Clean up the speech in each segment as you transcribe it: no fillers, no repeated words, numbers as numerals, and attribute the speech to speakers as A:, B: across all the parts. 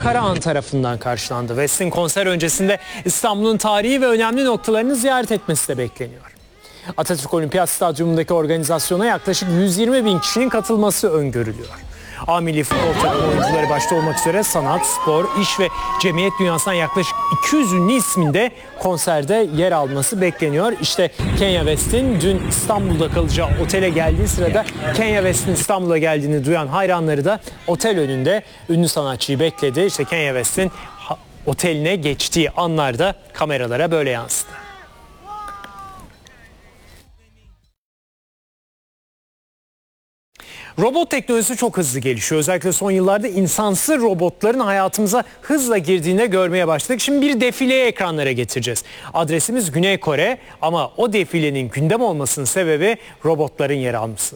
A: Karahan tarafından karşılandı. West'in konser öncesinde İstanbul'un tarihi ve önemli noktalarını ziyaret etmesi de bekleniyor. Atatürk Olimpiyat Stadyumundaki organizasyona yaklaşık 120 bin kişinin katılması öngörülüyor. A milli futbol takımı oyuncuları başta olmak üzere sanat, spor, iş ve cemiyet dünyasından yaklaşık 200 ünlü ismin de konserde yer alması bekleniyor. İşte Kanye West'in dün İstanbul'da kalacağı otele geldiği sırada Kanye West'in İstanbul'a geldiğini duyan hayranları da otel önünde ünlü sanatçıyı bekledi. İşte Kanye West'in oteline geçtiği anlarda kameralara böyle yansıdı. Robot teknolojisi çok hızlı gelişiyor. Özellikle son yıllarda insansız robotların hayatımıza hızla girdiğini görmeye başladık. Şimdi bir defileyi ekranlara getireceğiz. Adresimiz Güney Kore ama o defilenin gündem olmasının sebebi robotların yer alması.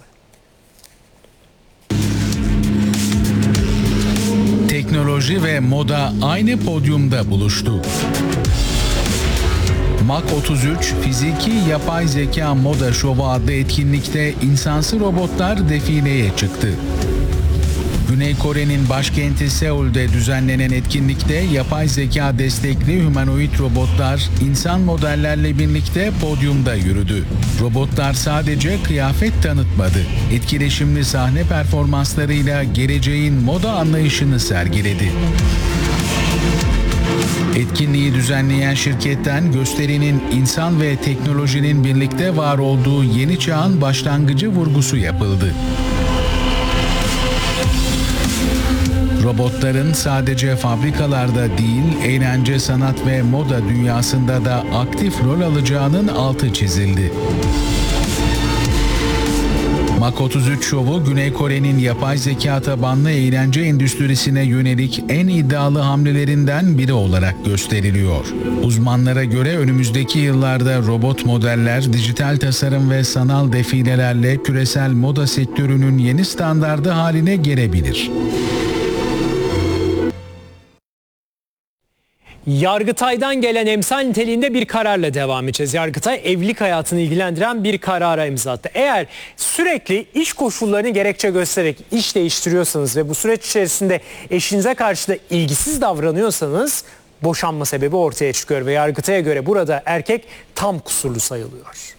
B: Teknoloji ve moda aynı podyumda buluştu. Mach 33 Fiziki Yapay Zeka Moda Şovu adlı etkinlikte insansız robotlar defileye çıktı. Güney Kore'nin başkenti Seul'de düzenlenen etkinlikte yapay zeka destekli humanoid robotlar insan modellerle birlikte podyumda yürüdü. Robotlar sadece kıyafet tanıtmadı. Etkileşimli sahne performanslarıyla geleceğin moda anlayışını sergiledi. Etkinliği düzenleyen şirketten gösterinin insan ve teknolojinin birlikte var olduğu yeni çağın başlangıcı vurgusu yapıldı. Robotların sadece fabrikalarda değil, eğlence, sanat ve moda dünyasında da aktif rol alacağının altı çizildi. Mach 33 şovu Güney Kore'nin yapay zeka tabanlı eğlence endüstrisine yönelik en iddialı hamlelerinden biri olarak gösteriliyor. Uzmanlara göre önümüzdeki yıllarda robot modeller, dijital tasarım ve sanal defilelerle küresel moda sektörünün yeni standardı haline gelebilir.
A: Yargıtay'dan gelen emsal niteliğinde bir kararla devam edeceğiz. Yargıtay evlilik hayatını ilgilendiren bir karara imza attı. Eğer sürekli iş koşullarını gerekçe göstererek iş değiştiriyorsanız ve bu süreç içerisinde eşinize karşı da ilgisiz davranıyorsanız boşanma sebebi ortaya çıkıyor ve Yargıtay'a göre burada erkek tam kusurlu sayılıyor.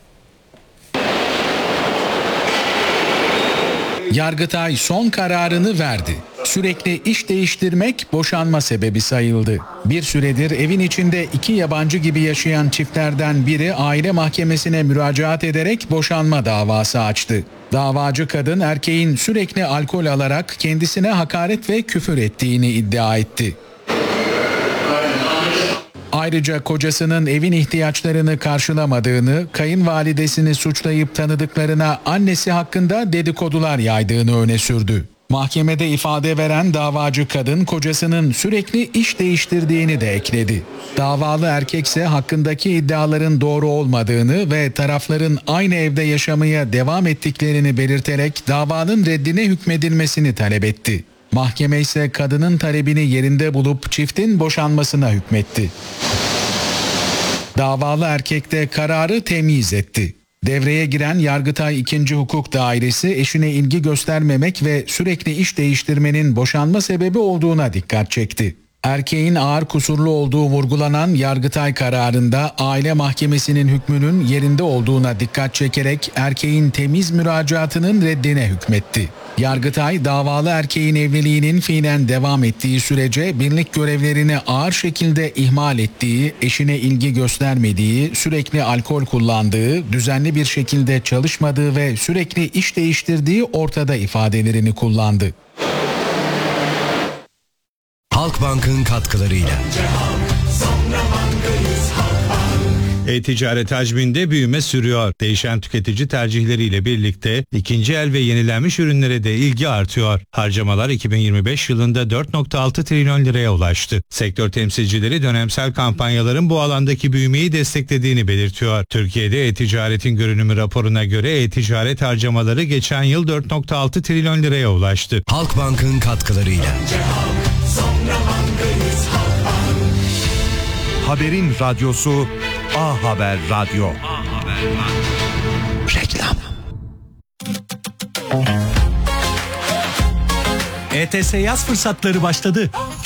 B: Yargıtay son kararını verdi. Sürekli iş değiştirmek boşanma sebebi sayıldı. Bir süredir evin içinde iki yabancı gibi yaşayan çiftlerden biri aile mahkemesine müracaat ederek boşanma davası açtı. Davacı kadın erkeğin sürekli alkol alarak kendisine hakaret ve küfür ettiğini iddia etti. Ayrıca kocasının evin ihtiyaçlarını karşılamadığını, kayınvalidesini suçlayıp tanıdıklarına annesi hakkında dedikodular yaydığını öne sürdü. Mahkemede ifade veren davacı kadın kocasının sürekli iş değiştirdiğini de ekledi. Davalı erkekse hakkındaki iddiaların doğru olmadığını ve tarafların aynı evde yaşamaya devam ettiklerini belirterek davanın reddine hükmedilmesini talep etti. Mahkeme ise kadının talebini yerinde bulup çiftin boşanmasına hükmetti. Davalı erkek de kararı temyiz etti. Devreye giren Yargıtay 2. Hukuk Dairesi eşine ilgi göstermemek ve sürekli iş değiştirmenin boşanma sebebi olduğuna dikkat çekti. Erkeğin ağır kusurlu olduğu vurgulanan Yargıtay kararında aile mahkemesinin hükmünün yerinde olduğuna dikkat çekerek erkeğin temiz müracaatının reddine hükmetti. Yargıtay davalı erkeğin evliliğinin fiilen devam ettiği sürece birlik görevlerini ağır şekilde ihmal ettiği, eşine ilgi göstermediği, sürekli alkol kullandığı, düzenli bir şekilde çalışmadığı ve sürekli iş değiştirdiği ortada ifadelerini kullandı.
C: Halkbank'ın katkılarıyla.
D: E-ticaret hacminde büyüme sürüyor. Değişen tüketici tercihleriyle birlikte ikinci el ve yenilenmiş ürünlere de ilgi artıyor. Harcamalar 2025 yılında 4.6 trilyon liraya ulaştı. Sektör temsilcileri dönemsel kampanyaların bu alandaki büyümeyi desteklediğini belirtiyor. Türkiye'de e-ticaretin görünümü raporuna göre e-ticaret harcamaları geçen yıl 4.6 trilyon liraya ulaştı.
C: Halkbank'ın katkılarıyla.
E: Haberin radyosu A Haber Radyo.
C: Reklam.
F: ETS yaz fırsatları başladı.